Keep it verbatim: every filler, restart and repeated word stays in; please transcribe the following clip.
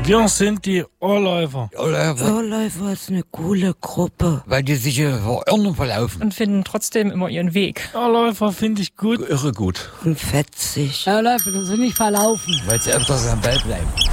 Wir sind die Ohrläufer. Ohrläufer ist eine coole Gruppe. Weil die sich hier verirren und verlaufen. Und finden trotzdem immer ihren Weg. Ohrläufer finde ich gut. Irre gut. Und fetzig. Ohrläufer sind nicht verlaufen. Weil sie öfters am Ball bleiben.